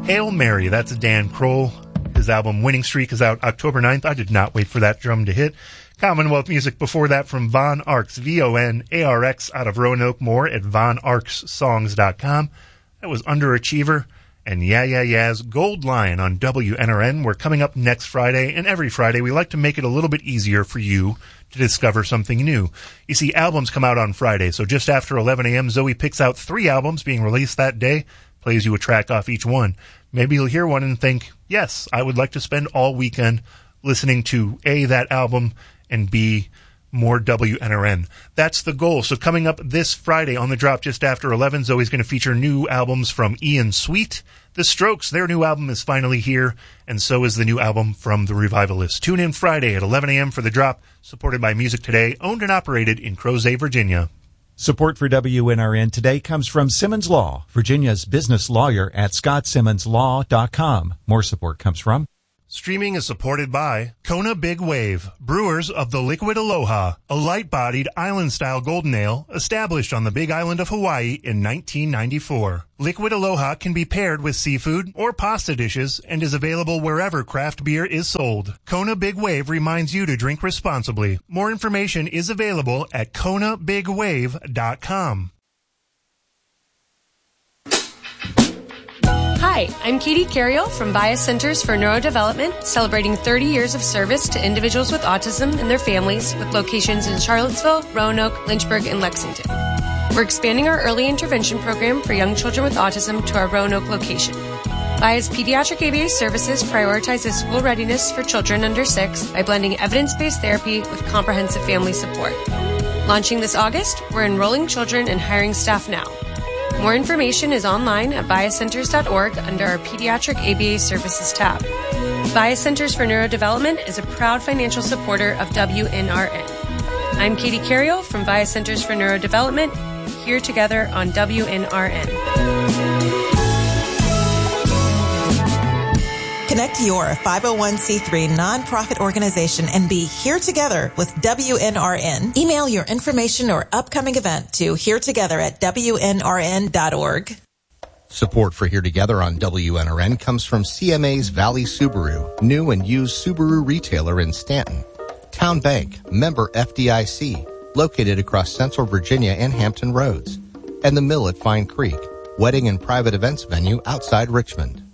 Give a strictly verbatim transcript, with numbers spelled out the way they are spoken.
Hail Mary, that's Dan Kroll. His album Winning Streak is out October ninth. I did not wait for that drum to hit. Commonwealth music before that from Von Arx, V O N A R X, out of Roanoke. More at von arx songs dot com. That was Underachiever and Yeah Yeah Yeah's Gold Lion on W N R N. We're coming up next Friday, and every Friday we like to make it a little bit easier for you to discover something new. You see, albums come out on Friday, so just after eleven a.m., Zoe picks out three albums being released that day, plays you a track off each one. Maybe you'll hear one and think, yes, I would like to spend all weekend listening to A, that album, and B, more W N R N. That's the goal. So coming up this Friday on The Drop just after eleven, Zoe's going to feature new albums from Ian Sweet. The Strokes, their new album is finally here, and so is the new album from The Revivalists. Tune in Friday at eleven a.m. for The Drop, supported by Music Today, owned and operated in Crozet, Virginia. Support for W N R N today comes from Simmons Law, Virginia's business lawyer at scott simmons law dot com. More support comes from Streaming is supported by Kona Big Wave, brewers of the Liquid Aloha, a light-bodied island-style golden ale established on the Big Island of Hawaii in nineteen ninety-four. Liquid Aloha can be paired with seafood or pasta dishes and is available wherever craft beer is sold. Kona Big Wave reminds you to drink responsibly. More information is available at kona big wave dot com. Hi, I'm Katie Carriel from Bias Centers for Neurodevelopment, celebrating thirty years of service to individuals with autism and their families with locations in Charlottesville, Roanoke, Lynchburg, and Lexington. We're expanding our early intervention program for young children with autism to our Roanoke location. Bias Pediatric A B A Services prioritizes school readiness for children under six by blending evidence-based therapy with comprehensive family support. Launching this August, we're enrolling children and hiring staff now. More information is online at bias centers dot org under our Pediatric A B A Services tab. Bias Centers for Neurodevelopment is a proud financial supporter of W N R N. I'm Katie Carriel from Bias Centers for Neurodevelopment, here together on W N R N. Connect your five oh one c three nonprofit organization and be here together with W N R N. Email your information or upcoming event to here together at W N R N dot org. Support for Here Together on W N R N comes from C M A's Valley Subaru, new and used Subaru retailer in Stanton. Town Bank, member F D I C, located across Central Virginia and Hampton Roads. And the Mill at Fine Creek, wedding and private events venue outside Richmond.